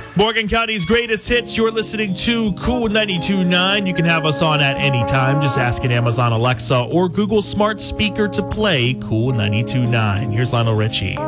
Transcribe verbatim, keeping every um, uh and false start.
Morgan County's greatest hits. You're listening to Cool ninety-two point nine. You can have us on at any time. Just ask an Amazon Alexa or Google Smart Speaker to play Cool ninety-two point nine. Here's Lionel Richie.